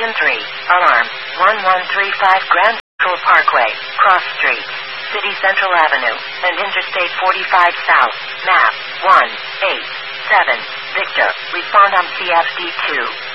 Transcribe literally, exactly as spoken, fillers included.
Region three. Alarm. one one three five Grand Central Parkway, Cross Street, City Central Avenue, and Interstate forty-five South. Map. one eight seven. Victor. Respond on C F D two.